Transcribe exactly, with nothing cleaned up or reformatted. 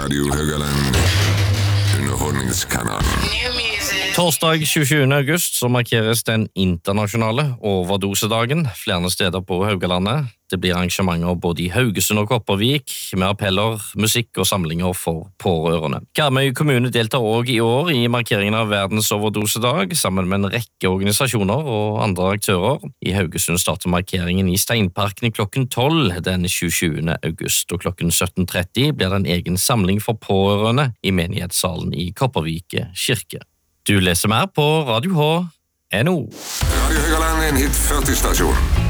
Radio Haugaland, underholdningskanalen. Torsdag tjuesjuende august så markeres den internasjonale overdosedagen flere steder på Haugalandet. Det blir arrangementer både i Haugesund og Kopervik, med appeller, musikk og samlinger for pårørende. Karmøy kommune deltar også i år i markeringen av verdens overdosedag, sammen med en rekke organisasjoner og andre aktører. I Haugesund starter markeringen i Steinparken klokken tolv den tjuesjuende august, og klokken sytten tretti blir det en egen samling for pårørende i menighetssalen i Kopervik kirke. Du leser mer på Radio H punktum no. Radio Haugaland er en hit førti stasjon.